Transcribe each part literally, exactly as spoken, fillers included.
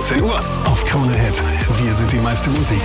vierzehn Uhr auf Krone Hit. Wir sind die meiste Musik.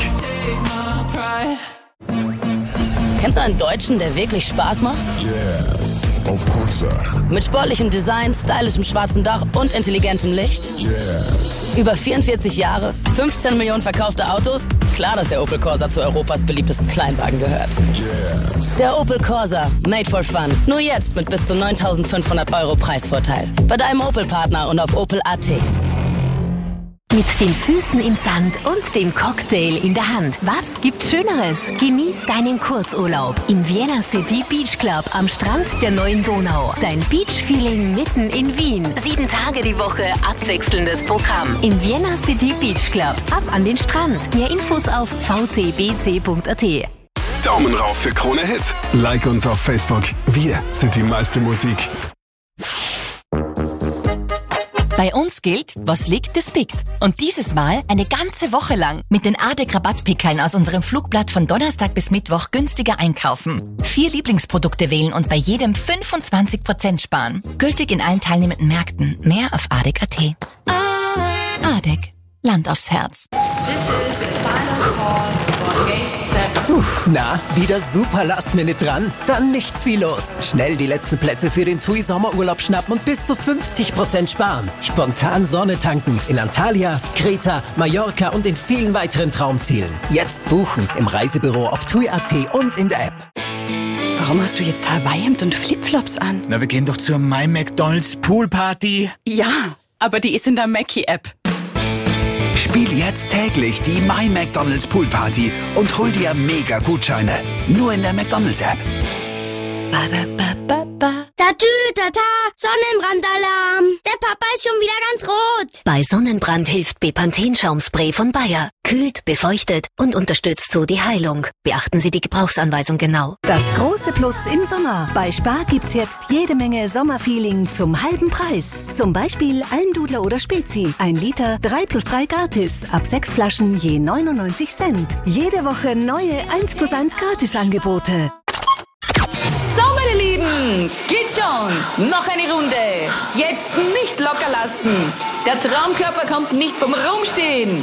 Kennst du einen Deutschen, der wirklich Spaß macht? Yeah, of course. Mit sportlichem Design, stylischem schwarzen Dach und intelligentem Licht? Yeah. Über vierundvierzig Jahre, fünfzehn Millionen verkaufte Autos? Klar, dass der Opel Corsa zu Europas beliebtesten Kleinwagen gehört. Yeah. Der Opel Corsa, made for fun. Nur jetzt mit bis zu neuntausendfünfhundert Euro Preisvorteil. Bei deinem Opel-Partner und auf Opel Punkt a t. Mit den Füßen im Sand und dem Cocktail in der Hand. Was gibt's Schöneres? Genieß deinen Kurzurlaub im Vienna City Beach Club am Strand der neuen Donau. Dein Beach-Feeling mitten in Wien. Sieben Tage die Woche abwechselndes Programm. Im Vienna City Beach Club. Ab an den Strand. Mehr Infos auf v c b c punkt a t. Daumen rauf für Krone Hit. Like uns auf Facebook. Wir sind die meiste Musik. Bei uns gilt, was liegt, das pickt. Und dieses Mal eine ganze Woche lang mit den A D E C-Rabattpickeln aus unserem Flugblatt von Donnerstag bis Mittwoch günstiger einkaufen. Vier Lieblingsprodukte wählen und bei jedem fünfundzwanzig Prozent sparen. Gültig in allen teilnehmenden Märkten. Mehr auf A D E C punkt a t. A D E C. Land aufs Herz. Puh, na, wieder super Last-Minute dran? Dann nichts wie los. Schnell die letzten Plätze für den T U I Sommerurlaub schnappen und bis zu fünfzig Prozent sparen. Spontan Sonne tanken in Antalya, Kreta, Mallorca und in vielen weiteren Traumzielen. Jetzt buchen im Reisebüro auf T U I Punkt a t und in der App. Warum hast du jetzt Hawaii-Hemd und Flipflops an? Na, wir gehen doch zur My McDonald's Poolparty. Ja, aber die ist in der Mackie-App. Spiel jetzt täglich die My McDonald's Poolparty und hol dir mega Gutscheine. Nur in der McDonald's App. Tatü, tata, Sonnenbrandalarm. Der Papa ist schon wieder ganz rot. Bei Sonnenbrand hilft Bepanthen-Schaumspray von Bayer. Kühlt, befeuchtet und unterstützt so die Heilung. Beachten Sie die Gebrauchsanweisung genau. Das große Plus im Sommer. Bei Spar gibt's jetzt jede Menge Sommerfeeling zum halben Preis. Zum Beispiel Almdudler oder Spezi. Ein Liter, drei plus drei gratis. Ab sechs Flaschen je neunundneunzig Cent. Jede Woche neue eins plus eins Gratisangebote. So, meine Lieben, geht schon. Noch eine Runde. Jetzt nicht locker lassen. Der Traumkörper kommt nicht vom Rumstehen.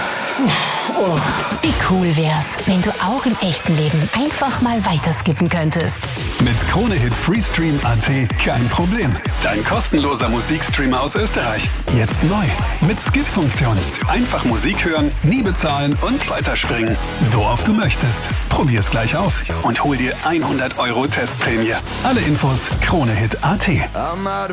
Wie cool wär's, wenn du auch im echten Leben einfach mal weiterskippen könntest. Mit Krone Hit Freestream Punkt a t kein Problem. Dein kostenloser Musikstreamer aus Österreich. Jetzt neu. Mit Skip-Funktion. Einfach Musik hören, nie bezahlen und weiterspringen. So oft du möchtest. Probier's gleich aus und hol dir hundert Euro Testprämie. Alle Infos Krone Hit Punkt a t.